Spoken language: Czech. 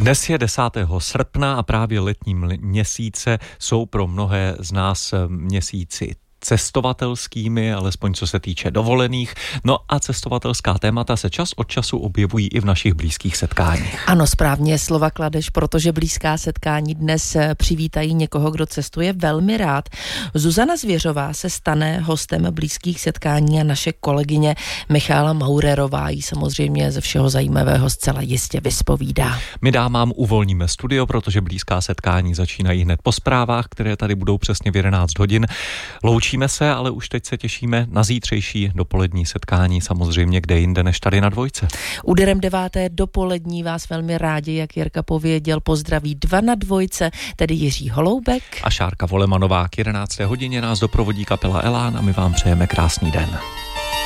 Dnes je 10. srpna a právě letní měsíce jsou pro mnohé z nás měsíci cestovatelskými, alespoň co se týče dovolených. No a cestovatelská témata se čas od času objevují i v našich blízkých setkáních. Ano, správně slova kladeš, protože blízká setkání dnes přivítají někoho, kdo cestuje velmi rád. Zuzana Zvěřová se stane hostem blízkých setkání a naše kolegyně Michála Maurerová jí samozřejmě ze všeho zajímavého zcela jistě vyspovídá. My dámám uvolníme studio, protože blízká setkání začínají hned po zprávách, které tady budou přesně v 11 hodin. Loučíme se, ale už teď se těšíme na zítřejší dopolední setkání, samozřejmě kde jinde než tady na Dvojce. Úderem 9. dopolední vás velmi rádi, jak Jirka pověděl, pozdraví 2 na Dvojce, tedy Jiří Holoubek a Šárka Volemanová. K 11. hodině nás doprovodí kapela Elán a my vám přejeme krásný den.